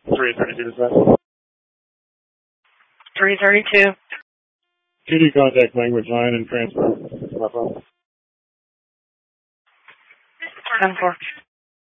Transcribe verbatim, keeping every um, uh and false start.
three thirty-two dispatch. three thirty-two. T D contact language line and transfer. My phone. ten four.